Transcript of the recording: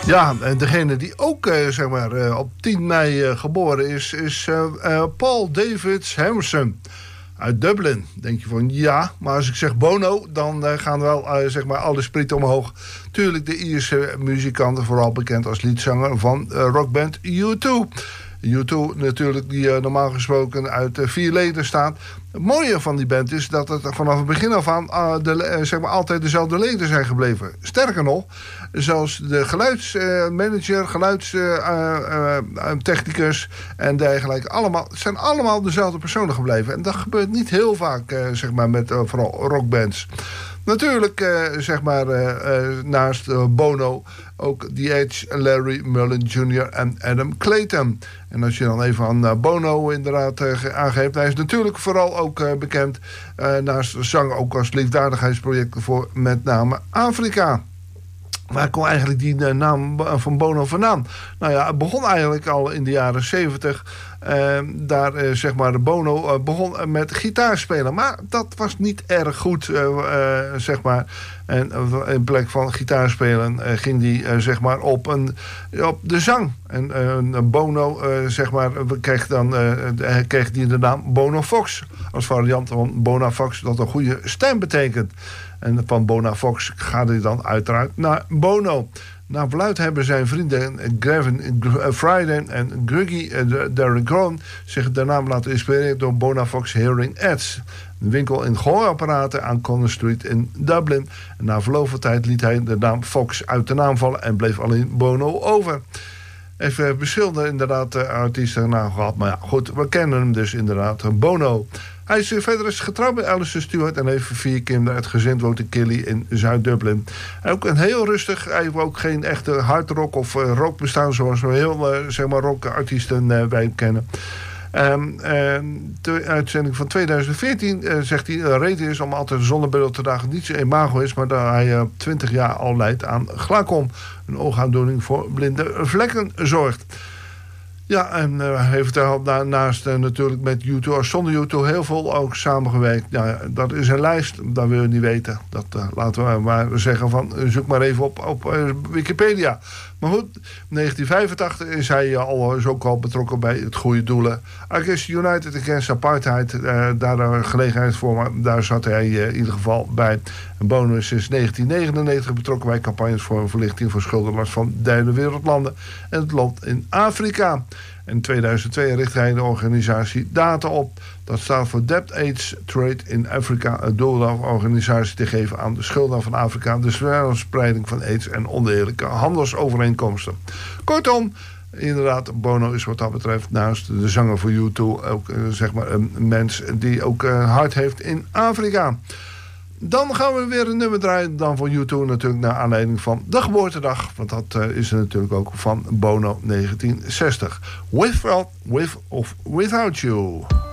Ja, en degene die ook zeg maar, op 10 mei geboren is Paul David Harrison uit Dublin. Denk je van ja, maar als ik zeg Bono, dan gaan wel zeg maar alle sprieten omhoog. Tuurlijk de Ierse muzikant, vooral bekend als liedzanger van rockband U2. U2 natuurlijk, die normaal gesproken uit 4 leden staat. Het mooie van die band is dat het vanaf het begin af aan zeg maar altijd dezelfde leden zijn gebleven. Sterker nog, zelfs de geluidsmanager, geluidstechnicus en dergelijke, zijn allemaal dezelfde personen gebleven. En dat gebeurt niet heel vaak zeg maar met vooral rockbands. Natuurlijk, zeg maar, naast Bono ook The Edge, Larry Mullen Jr. en Adam Clayton. En als je dan even aan Bono inderdaad aangeeft, hij is natuurlijk vooral ook bekend naast zang ook als liefdadigheidsprojecten voor met name Afrika. Waar kwam eigenlijk die naam van Bono vandaan? Nou ja, het begon eigenlijk al in de jaren 70. Daar zeg maar Bono begon met gitaarspelen. Maar dat was niet erg goed, zeg maar. En in plek van gitaarspelen ging hij zeg maar op de zang. En Bono zeg maar kreeg hij de naam Bono Fox. Als variant van Bona Fox, dat een goede stem betekent. En van Bona Fox gaat hij dan uiteraard naar Bono. Naar verluidt hebben zijn vrienden Gavin Friday en Gruggy Derek Groen zich de naam laten inspireren door Bona Fox Hearing Aids. Een winkel in gehoorapparaten aan Conner Street in Dublin. En na verloop van tijd liet hij de naam Fox uit de naam vallen en bleef alleen Bono over. Even verschillende inderdaad artiesten naam gehad. Maar ja, goed, we kennen hem dus inderdaad, Bono. Hij is verder getrouwd met Alison Stewart en heeft 4 kinderen. Het gezin woont in Killy in Zuid-Dublin. Ook een heel rustig, hij heeft ook geen echte hardrock of rock bestaan zoals we heel zeg maar rockartiesten wij kennen. De uitzending van 2014 zegt hij, de reden is om altijd een zonnebril te dragen niet zijn imago is, maar dat hij 20 jaar al lijdt aan glaucoom. Een oogaandoening voor blinde vlekken zorgt. Ja, en heeft er daarnaast natuurlijk met U2 als zonder U2 heel veel ook samengewerkt. Ja, dat is een lijst, dat wil je niet weten. Dat laten we maar zeggen van, zoek maar even op Wikipedia. Maar goed, in 1985 is hij ook al betrokken bij het goede doelen. Against United Against Apartheid, daar een gelegenheid voor, maar daar zat hij in ieder geval bij. En Bono is sinds 1999 betrokken bij campagnes voor een verlichting voor schuldenlast van derde wereldlanden en het land in Afrika. In 2002 richt hij de organisatie DATA op. Dat staat voor Debt, AIDS, Trade in Africa. Het doel de organisatie te geven aan de schulden van Afrika, de verspreiding van AIDS en oneerlijke handelsovereenkomsten. Kortom, inderdaad, Bono is wat dat betreft naast de zanger voor U2 ook zeg maar een mens die ook hart heeft in Afrika. Dan gaan we weer een nummer draaien, dan van U2 natuurlijk naar aanleiding van de geboortedag. Want dat is er natuurlijk ook van Bono 1960. With or Without You.